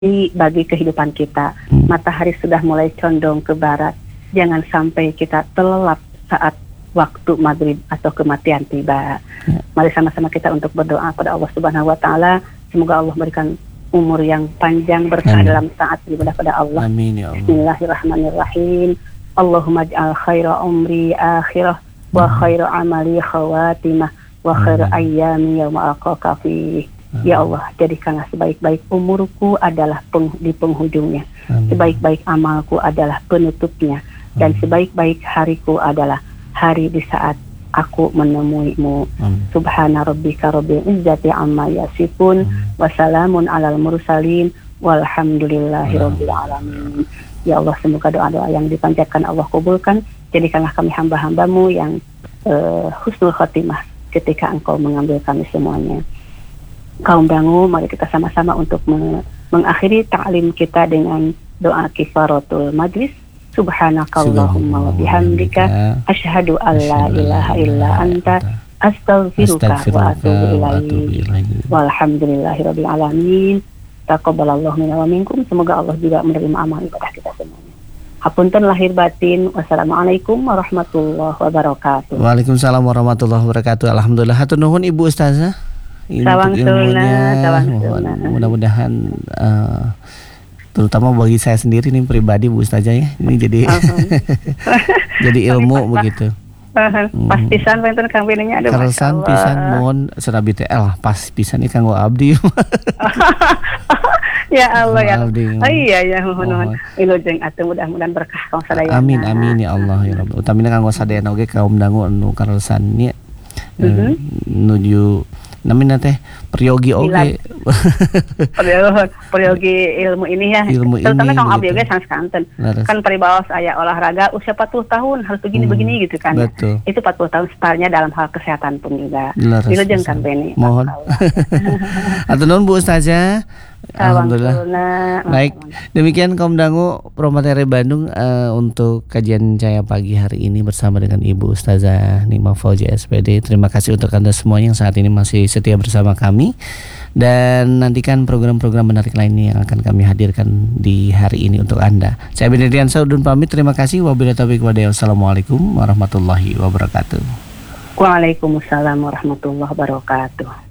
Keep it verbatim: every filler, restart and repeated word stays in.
bagi kehidupan kita. Hmm. Matahari sudah mulai condong ke barat. Jangan sampai kita terlelap saat waktu maghrib atau kematian tiba. Ya. Mari sama-sama kita untuk berdoa pada Allah Subhanahu Wa Taala. Semoga Allah memberikan umur yang panjang, berkah Amin. dalam taat beribadah pada Allah. Amin ya Allah. Bismillahirrahmanirrahim. Allahumma ij'al khaira umri akhirah wa khaira amali khawatimah wa khaira ayyami yawma alqaka fi. Ya Allah, jadikanlah sebaik-baik umurku adalah peng, di penghujungnya. Amin. Sebaik-baik amalku adalah penutupnya. Dan Amin. sebaik-baik hariku adalah hari di saat aku menemuimu. Amin. Subhana rabbika rabbil izzati amma yasifun. Amin. Wassalamun alal mursalin. Walhamdulillahi rabbil alamin. Ya Allah, semoga doa-doa yang dipanjatkan Allah kabulkan. Jadikanlah kami hamba-hambamu yang uh, husnul khotimah ketika Engkau mengambil kami semuanya. Kaum dangu, mari kita sama-sama untuk me- mengakhiri ta'lim kita dengan doa kifaratul majlis. Subhanakallahumma wa bihamdika asyhadu an la ilaha illa anta astaghfiruka wa atubu ilaik. Walhamdulillahirabbil alamin. Taqabbalallahu minna wa minkum. Semoga Allah juga menerima amal ibadah kita semuanya. Hapunten lahir batin. Wassalamualaikum warahmatullahi wabarakatuh. Waalaikumsalam warahmatullahi wabarakatuh. Alhamdulillah. Hatur nuhun Ibu Ustazah. Sawang sunah, sawang sunah. Mudah-mudahan uh, terutama bagi saya sendiri nih pribadi Bu Ustazah ya. Ini jadi jadi ilmu begitu. Pas pisan penten Kang Bininya ada Karosan pisan mohon serabi teh lah pas pisan ieu kanggo abdi. Ya Allah ya. Abdi. Oh iya ya mohon-mohon. Wilujeng atuh mudah-mudahan berkah kaum sadayana. Amin amin ya Allah ya Rabb. Utamina kanggo sadayana oge kaum dangu anu karosan nya. Mm-hmm. Nuju namina teh peryogi oge. Peryogi ilmu ini ya. Ilmu terutama ini, Kang Abdi begitu. oge sans kanten. Laras. Kan peribaos aya olahraga usia empat puluh tahun harus begini-begini Hmm, gitu kan. betul. Itu empat puluh tahun startnya dalam hal kesehatan pun juga. Laras, Wilujeng laras. Kang Beni. Mohon. Atur nuhun Bu Ustazah. Alhamdulillah. Baik, demikian kaum dangu Promateri Bandung uh, untuk kajian Cahaya Pagi hari ini bersama dengan Ibu Ustazah Nima Fauzia S P D. Terima kasih untuk Anda semua yang saat ini masih setia bersama kami. Dan nantikan program-program menarik lainnya yang akan kami hadirkan di hari ini untuk Anda. Saya Benedian Saudun pamit. Terima kasih. Wabillahi taufiq walhidayah. Wassalamualaikum warahmatullahi wabarakatuh. Waalaikumsalam warahmatullahi wabarakatuh.